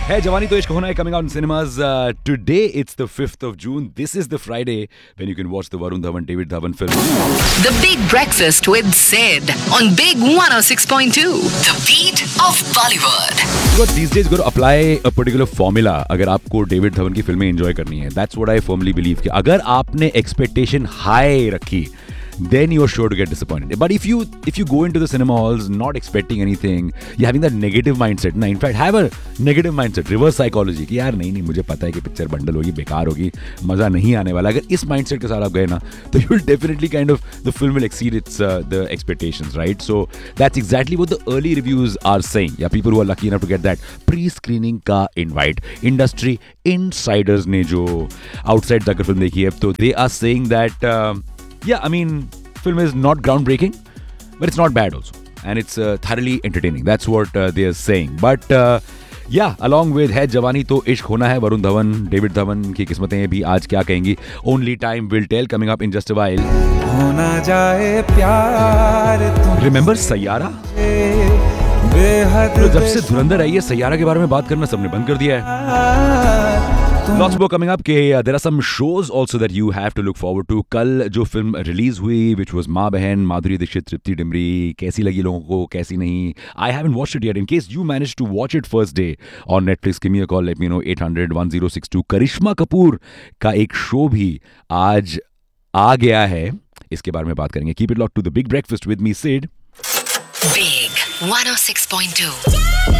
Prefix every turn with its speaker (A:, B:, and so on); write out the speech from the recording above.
A: Hey, Jawani To Ishq Hona Hai coming out in cinemas today. It's the 5th of June. This is the Friday when you can watch the Varun Dhawan, David Dhawan film.
B: The Big Breakfast with Sid on Big 106.2. The beat of Bollywood.
A: Because these days you got to apply a particular formula अगर आपको David Dhawan की फिल्में enjoy करनी है. That's what I firmly believe कि अगर आपने expectation high रखी, then you're sure to get disappointed. But if you go into the cinema halls not expecting anything, you're having that negative mindset. ना, in fact, have a negative mindset, reverse psychology कि यार नहीं मुझे पता है कि picture bundle होगी, बेकार होगी, मजा नहीं आने वाला. अगर इस mindset के साथ आप गए ना, तो you'll definitely the film will exceed its the expectations, right? So that's exactly what the early reviews are saying. Yeah, people who are lucky enough to get that pre-screening का invite. Industry insiders ने जो outside जाकर film देखी है, तो they are saying that yeah, I mean, film is not groundbreaking, but it's not bad also. And it's thoroughly entertaining. That's what they are saying. But yeah, along with है जवानी तो इश्क होना है, वरुण धवन, डेविड धवन की किस्मतें भी आज क्या कहेंगी. Only time will tell, coming up in just a while.
C: होना जाए प्यार
A: Remember सैयारा? तो जब से धुरंधर आई है, सैयारा के बारे में बात करना सबने बंद कर दिया है. Lots more coming up. There are some shows also that you have to look forward to. कल जो फिल्म रिलीज हुई, which was माँ बहन, माधुरी दीक्षित, तृप्ति डिमरी, कैसी लगी लोगों को, कैसी नहीं. I haven't watched it yet. In case you managed to watch it first day on Netflix, give me a call. Let me know. 800-1062. करिश्मा कपूर का एक शो भी आज आ गया है. इसके बारे में बात करेंगे. Keep it locked to the Big Breakfast with me, Sid.
B: Big 106.2.